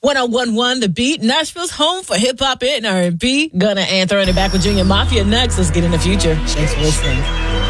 101.1 The Beat, Nashville's home for hip-hop and R&B. Gunna and Throwing It Back with Junior Mafia next. Let's get in the future. Thanks for listening.